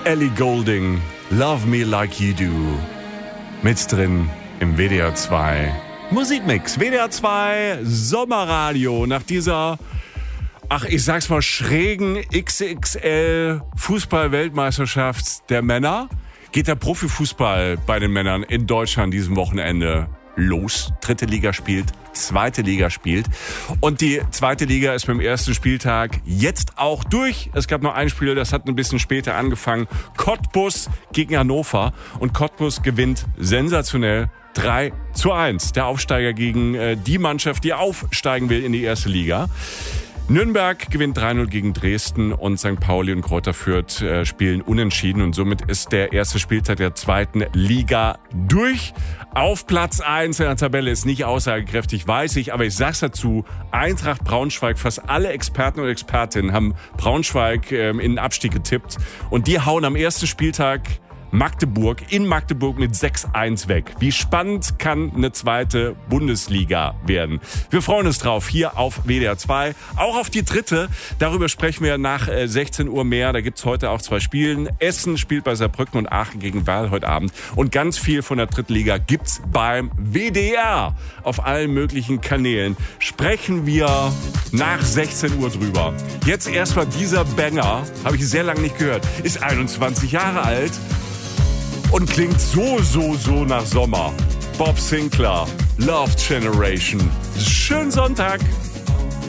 Ellie Goulding, Love Me Like You Do. Mit drin im WDR 2 Musikmix. WDR 2 Sommerradio nach dieser, ich sag's mal, schrägen XXL Fußball-Weltmeisterschaft der Männer. Geht der Profifußball bei den Männern in Deutschland diesem Wochenende los. Dritte Liga spielt, zweite Liga spielt. Und die zweite Liga ist beim ersten Spieltag jetzt auch durch. Es gab noch ein Spiel, das hat ein bisschen später angefangen. Cottbus gegen Hannover. Und Cottbus gewinnt sensationell 3:1. Der Aufsteiger gegen die Mannschaft, die aufsteigen will in die erste Liga. Nürnberg gewinnt 3:0 gegen Dresden und St. Pauli und Greuther Fürth spielen unentschieden. Und somit ist der erste Spieltag der zweiten Liga durch. Auf Platz 1 in der Tabelle ist nicht aussagekräftig, weiß ich, aber ich sag's dazu, Eintracht Braunschweig, fast alle Experten und Expertinnen haben Braunschweig in den Abstieg getippt. Und die hauen am ersten Spieltag Magdeburg mit 6:1 weg. Wie spannend kann eine zweite Bundesliga werden? Wir freuen uns drauf, hier auf WDR 2. Auch auf die dritte. Darüber sprechen wir nach 16 Uhr mehr. Da gibt's heute auch 2 Spiele. Essen spielt bei Saarbrücken und Aachen gegen Werl heute Abend. Und ganz viel von der dritten Liga gibt's beim WDR. Auf allen möglichen Kanälen sprechen wir nach 16 Uhr drüber. Jetzt erstmal dieser Banger. Habe ich sehr lange nicht gehört. Ist 21 Jahre alt. Und klingt so nach Sommer. Bob Sinclair, Love Generation. Schönen Sonntag.